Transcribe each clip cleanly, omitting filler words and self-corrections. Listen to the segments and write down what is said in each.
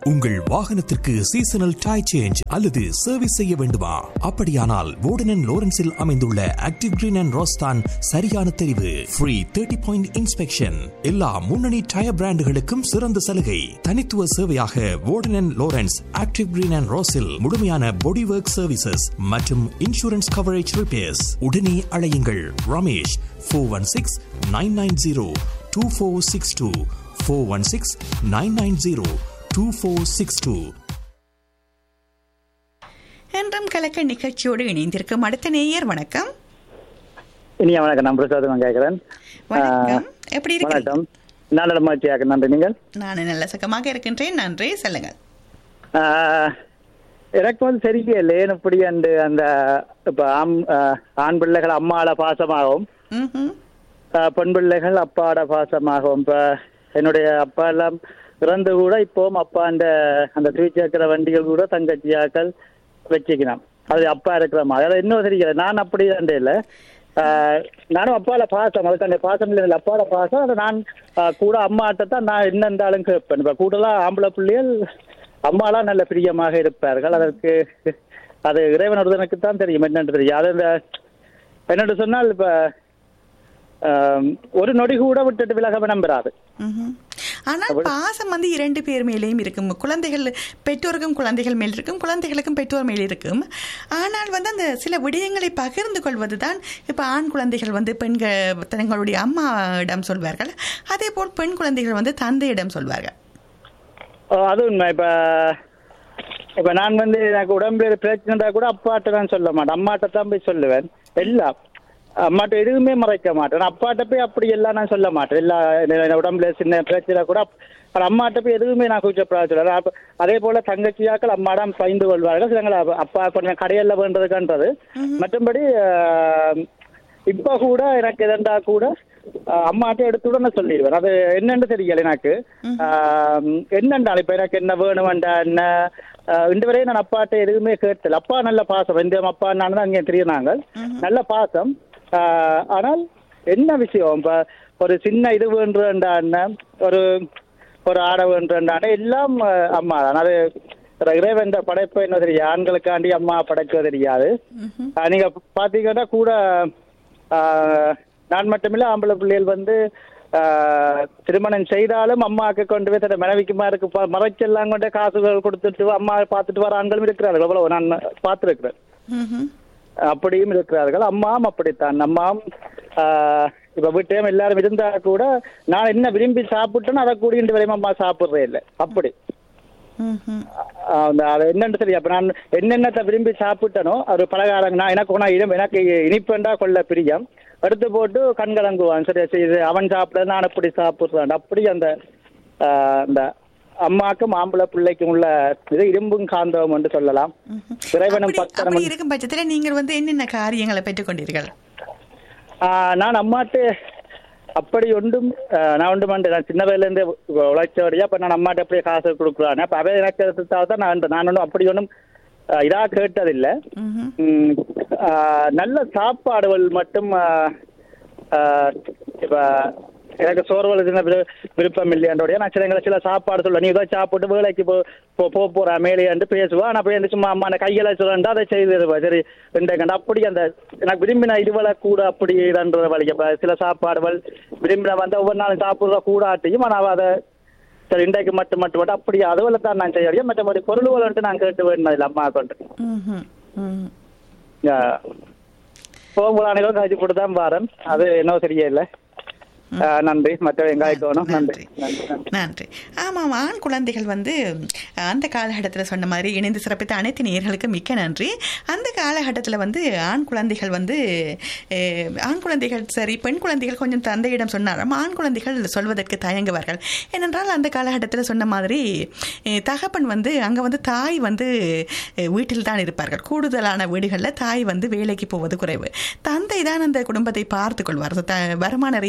உங்கள் வாகனத்திற்கு seasonal tyre change அல்லது சர்வீஸ் செய்ய வேண்டுமா? அப்படியானால் வோடன் அண்ட் லோரன்ஸில் அமைந்துள்ள ஆக்டிவ் கிரீன் அண்ட் ரோஸ் தான் சரியான தெரிவு. Free 30-point inspection. எல்லா முன்னணி டயர் பிராண்டுகளுக்கும் சிறந்த சலுகை. தனித்துவ சேவையாக வோடன் and Lawrence active green and ரோஸில் முழுமையான பாடி ஒர்க் சர்வீசஸ் மற்றும் இன்சூரன்ஸ் கவரேஜ் ரிப்பேர்ஸ். உடனே அழையுங்கள் ரமேஷ் 416-990-2462. 416-990-2462. என்றும் கலக்க நிகழ்ச்சியோடு இணைந்திருக்கும் அடுத்த நேயர். வணக்கம். இனிய வணக்கம். நான் பிரசாதம் கேட்கிறேன். வணக்கம். எப்படி இருக்கீங்க? நல்ல மகிழ்ச்சியாக. நன்றி. நீங்கள்? நான் நல்ல சுகமாக இருக்கின்றேன். நன்றி. சொல்லுங்கள். எனக்கு வந்து சரியில்லை இப்படி அந்த இப்ப ஆண் பிள்ளைகள் அம்மாவோட பாசமாகவும் பெண் பிள்ளைகள் அப்பாவோட பாசமாகவும். இப்ப என்னுடைய அப்பா எல்லாம் இறந்து கூட இப்பவும் அப்பா அந்த துவிச்சக்கர வண்டிகள் கூட தங்கச்சியாக்கள் வச்சுக்கணும். அது அப்பா இருக்கிற மாதிரி. அதாவது இன்னும் தெரியல. நான் அப்படி இல்லை. நானும் அப்பாவோட பாசம், அதுக்கு அந்த பாசம் இல்லை, அப்பாவோட பாசம். அதை நான் கூட அம்மாட்டத்தான் நான் என்ன இருந்தாலும் கேட்பேன். இப்போ கூடலாம் ஆம்பளை பிள்ளைகள் அம்மாலாம் நல்ல பிரியமாக இருப்பார்கள். அதற்கு அது இறைவன் ஒருத்தனுக்கு தான் தெரியும் என்னென்று தெரியும். அது என்னென்று சொன்னால் இப்ப ஒரு நொடி கூட விட்டுட்டு விலக நம்புறாது. ஆனால் பாசம் வந்து இரண்டு பேர் மேலேயும் இருக்கும். குழந்தைகள் பெற்றோருக்கும் குழந்தைகள் மேல் இருக்கும், குழந்தைகளுக்கும் பெற்றோர் மேல் இருக்கும். ஆனால் வந்து அந்த சில விடயங்களை பகிர்ந்து கொள்வது தான். இப்போ ஆண் குழந்தைகள் வந்து பெண்கள் தங்களுடைய அம்மாவிடம் சொல்வார்கள், அதே போல் பெண் குழந்தைகள் வந்து தந்தையிடம் சொல்வார்கள். அது உண்மை. இப்ப நான் வந்து எனக்கு உடம்புல பிரச்சனை கூட அப்பாட்ட தான் சொல்ல மாட்டேன், அம்மாட்ட தான் போய் சொல்லுவேன். எல்லாம் அம்மாட்ட எதுவுமே மறைக்க மாட்டேன். அப்பாட்ட போய் அப்படி எல்லாம் நான் சொல்ல மாட்டேன். எல்லா உடம்புல சின்ன பிரச்சனை கூட அம்மாட்ட போய் எதுவுமே நான் கூச்சப்படாத சொல்லுவேன். அதே போல தங்கச்சியாக்கள் அம்மாடம் பயந்து கொள்வார்கள். சிலங்களை அப்பா கொஞ்சம் கடையல்ல வேண்டதுக்குன்றது. மற்றபடி இப்ப கூட எனக்கு எதண்டா கூட அம்மாட்ட எடுத்துட சொல்லிடுவேன். அது என்னன்னு தெரியல எனக்கு. என்னண்டா இப்ப எனக்கு என்ன வேணும்டா என்ன இந்த வரையும் நான் அப்பாட்ட எதுவுமே கேட்டல. அப்பா நல்ல பாசம், இந்த அப்பா நான் அங்கே தெரியுனாங்க, நல்ல பாசம். ஆனால் என்ன விஷயம், இப்ப ஒரு சின்ன இது வேண்டுண்டா என்ன, ஒரு ஆடை வேண்டுண்டா எல்லாம் அம்மா தான். அது இறைவன் படைப்பு என்ன தெரியாது, ஆண்களுக்காண்டி அம்மா படைக்க தெரியாது. நீங்க பாத்தீங்கன்னா கூட நான் மட்டுமில்ல ஆம்பளை பிள்ளைகள் வந்து திருமணம் செய்தாலும் அம்மாவுக்கு கொண்டு போய் தன் மனைவிக்குமா இருக்கு மறைச்செல்லாம் கொண்டு காசுகள் கொடுத்துட்டு அம்மா பார்த்துட்டு வர ஆண்களும் இருக்கிறார்கள். அவ்வளவு நான் பார்த்துருக்கிறேன். அப்படியும் இருக்கிறார்கள். அம்மாவும் அப்படித்தான். அம்மாவும் இப்ப வீட்டையும் எல்லாரும் இருந்தா கூட நான் என்ன விரும்பி சாப்பிட்டேன்னு அதை கூடிய வரையும் அம்மா சாப்பிடுறே இல்லை. அப்படி அது என்னன்னு தெரியும். அப்ப நான் என்னென்னத்தை விரும்பி சாப்பிட்டனோ அது பலகாரம் நான் எனக்கு இனிப்பெண்டா கொள்ள பிரியம் எடுத்து போட்டு கண்கலங்குவான். சரி இது அவன் சாப்பிட நான் அப்படி சாப்பிடுறான். அப்படி அந்த அம்மாக்கும் ஆம்பளை பிள்ளைக்கும் உள்ள இது இரும்பும் காந்தவம் என்று சொல்லலாம். இறைவனும் பக்தனும் இருக்கும் பட்சத்தில் நீங்கள் வந்து என்னென்ன காரியங்களை பெற்றுக் கொண்டீர்கள்? நான் அம்மாட்டு அப்படி ஒன்றும் நான் ஒன்று நான் சின்ன வயதுல இருந்து உழைச்சவரையா. அப்ப நான் அம்மாட்ட அப்படியே காசு கொடுக்குறானே. அப்ப அவை எனக்கு தான் நான் ஒன்றும் அப்படி ஒன்றும் இதா கேட்டதில்லை. நல்ல சாப்பாடுகள் மட்டும் இப்ப எனக்கு சோர்வல் விருப்பம் இல்லையாண்டோடைய நான் சில சாப்பாடு சொல்ல நீ தான் சாப்பிட்டு வேலைக்கு போற மேலேயாண்டு பேசுவா. நான் போய் சும்மா அம்மா கையில சொல்லண்டா அதை செய்து சரி ரெண்டு அப்படி அந்த எனக்கு விரும்பின இதுவளை கூட அப்படி இதுன்ற வழி. சில சாப்பாடுகள் விரும்பின வந்து ஒவ்வொரு நாளும் சாப்பிடுற கூடாட்டியும் ஆனால் அதை சரி இன்றைக்கு மட்டும் அப்படி அதுவரை தான் நான் செய்ய முடியும். மற்றபடி பொருள்கள் வந்துட்டு நான் கேட்டு வேண்டியதில்லை அம்மா கொண்டு. போகும்போது காய்ச்சி போட்டு தான் பாரன். அது என்ன தெரியல. நன்றி. மற்ற வெங்காயத்தோணும். நன்றி. நன்றி. ஆமாம், ஆண் குழந்தைகள் வந்து அந்த காலகட்டத்தில் சொன்ன மாதிரி இணைந்து சிறப்பித்த அனைத்து நேயர்களுக்கு மிக்க நன்றி. அந்த காலகட்டத்தில் வந்து ஆண் குழந்தைகள் சரி பெண் குழந்தைகள் கொஞ்சம் தந்தையிடம் சொன்னாலும் ஆண் குழந்தைகள் சொல்வதற்கு தயங்குவார்கள். ஏனென்றால் அந்த காலகட்டத்தில் சொன்ன மாதிரி தகப்பன் வந்து அங்கே வந்து தாய் வந்து வீட்டில் தான் இருப்பார்கள். கூடுதலான வீடுகளில் தாய் வந்து வேலைக்கு போவது குறைவு. தந்தை தான் அந்த குடும்பத்தை பார்த்து கொள்வார். வருமான ரீதியாக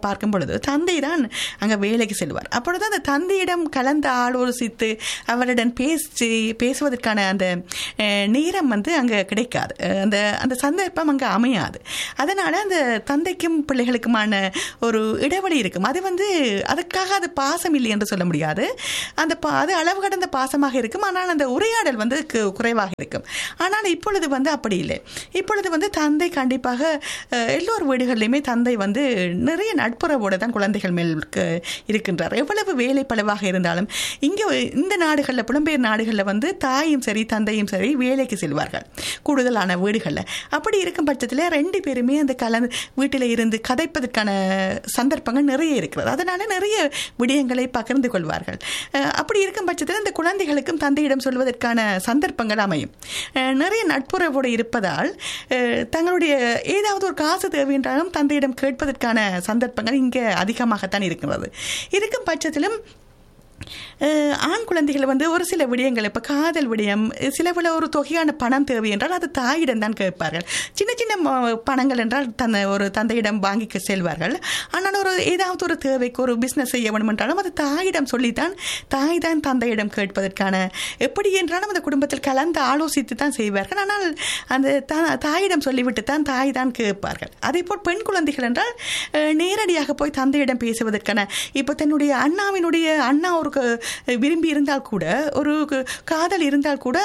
பார்க்கும் பொழுது தந்தை தான் அங்கே வேலைக்கு செல்வார். அப்பொழுது அந்த தந்தையிடம் கலந்து ஆலோசித்து அவருடன் பேசுவதற்கான அந்த நேரம் வந்து அங்கே கிடைக்காது, அந்த அந்த சந்தர்ப்பம் அங்கே அமையாது. அதனால் அந்த தந்தைக்கும் பிள்ளைகளுக்குமான ஒரு இடைவெளி இருக்கும். அது வந்து அதுக்காக அது பாசம் இல்லை என்று சொல்ல முடியாது, அது அளவு கடந்த பாசமாக இருக்கும். ஆனால் அந்த உரையாடல் வந்து குறைவாக இருக்கும். ஆனால் இப்பொழுது வந்து அப்படி இல்லை. இப்பொழுது வந்து தந்தை கண்டிப்பாக எல்லோரு வீடுகளிலுமே தந்தை வந்து நிறைய நட்புறவோடு தான் குழந்தைகள் மேல் இருக்கின்றார். எவ்வளவு வேலை பளவாக இருந்தாலும் இங்கே இந்த நாடுகளில், புலம்பெயர் நாடுகளில் வந்து தாயும் சரி தந்தையும் சரி வேலைக்கு செல்வார்கள் கூடுதலான வீடுகளில். அப்படி இருக்கும் பட்சத்தில் 2 பேருமே அந்த வீட்டில் இருந்து கதைப்பதற்கான சந்தர்ப்பங்கள் நிறைய இருக்கிறது. அதனால நிறைய விடயங்களை பகிர்ந்து கொள்வார்கள். அப்படி இருக்கும் பட்சத்தில் இந்த குழந்தைகளுக்கும் தந்தையிடம் சொல்வதற்கான சந்தர்ப்பங்கள் அமையும். நிறைய நட்புறவோடு இருப்பதால் தங்களுடைய ஏதாவது ஒரு காசு தேவை என்றாலும் தந்தையிடம் கேட்பதற்கான சந்தர்ப்பங்கள் இங்கே அதிகமாகத்தான் இருக்கிறது. இருக்கும் பட்சத்திலும் ஆண் குழந்தைகள் வந்து ஒரு சில விடயங்கள், இப்போ காதல் விடயம், சிலவில் ஒரு தொகையான பணம் தேவை என்றால் அது தாயிடம் தான் கேட்பார்கள். சின்ன சின்ன பணங்கள் என்றால் ஒரு தந்தையிடம் வாங்கி செல்வார்கள். ஆனால் ஒரு ஏதாவது ஒரு தேவைக்கு ஒரு பிஸ்னஸ் செய்ய வேண்டும் என்றாலும் அது தாயிடம் சொல்லித்தான், தாய் தான் தந்தையிடம் கேட்பதற்கான எப்படி என்றாலும் அந்த குடும்பத்தில் கலந்து ஆலோசித்து தான் செய்வார்கள். ஆனால் அந்த தாயிடம் சொல்லிவிட்டு தான் தாய் தான் கேட்பார்கள். அதே போல் பெண் குழந்தைகள் என்றால் நேரடியாக போய் தந்தையிடம் பேசுவதற்கான, இப்போ தன்னுடைய அண்ணா ஒரு விரும்பி இருந்தால் கூட, ஒரு காதல் இருந்தால் கூட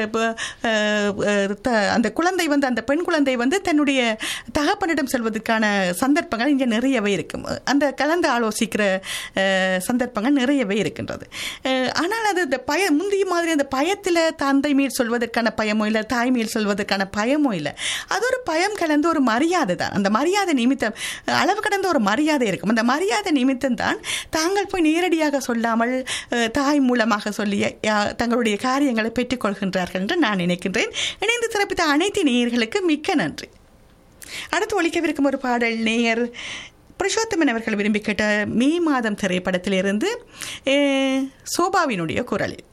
அந்த குழந்தை வந்து, அந்த பெண் குழந்தை வந்து தன்னுடைய தகப்பனிடம் செல்வதற்கான சந்தர்ப்பங்கள் இங்கே நிறையவே இருக்கும். அந்த கலந்து ஆலோசிக்கிற சந்தர்ப்பங்கள் நிறையவே இருக்கின்றது. ஆனால் அது இந்த முந்தைய மாதிரி அந்த பயத்தில் தந்தை மேல் சொல்வதற்கான பயமோ இல்லை, தாய் மேல் சொல்வதற்கான பயமோ இல்லை. அது ஒரு பயம் கலந்து ஒரு மரியாதை தான். அந்த மரியாதை நிமித்தம், அளவு கடந்த ஒரு மரியாதை இருக்கும். அந்த மரியாதை நிமித்தம் தான் தாங்கள் போய் நேரடியாக சொல்லாமல் தாய் மூலமாக சொல்லி தங்களுடைய காரியங்களை பெற்றுக்கொள்கின்றார்கள் என்று நான் நினைக்கின்றேன். இணைந்து சிறப்பித்த அனைத்து நேயர்களுக்கு மிக்க நன்றி. அடுத்து ஒலிக்கவிருக்கும் ஒரு பாடல் நேயர் புருஷோத்தமன் அவர்கள் விரும்பி கேட்ட மே மாதம் திரைப்படத்திலிருந்து சோபாவினுடைய குரலில்.